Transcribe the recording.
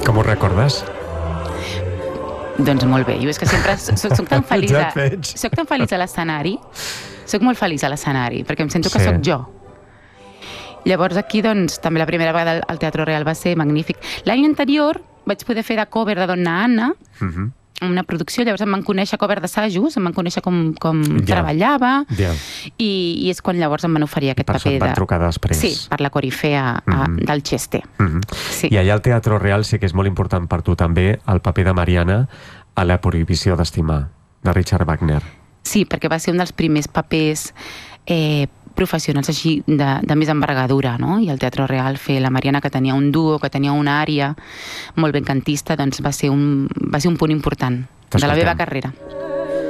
Com ho recordes? Doncs molt bé. Jo és que sempre soc tan feliç soc tan feliç a l'escenari. Soc molt feliç a l'escenari, perquè em sento que sóc jo. Llavors aquí, doncs, també la primera vegada al Teatre Real va ser magnífic. L'any anterior vaig poder fer de cover de Donna Anna, una producció, llavors em van conèixer cover d'assajos, em van conèixer com treballava, i és quan llavors em van oferir aquest paper. Per això et van trucar després. Sí, per la corifea del Cheste. I allà al Teatre Real sí que és molt important per tu també el paper de Mariana a La prohibició d'estimar, de Richard Wagner. Sí, perquè va ser un dels primers papers professionals així de més envergadura, no? I al Teatre Real fer la Mariana, que tenia un duo, que tenia una ària molt ben cantista, doncs va ser un punt important de la meva carrera.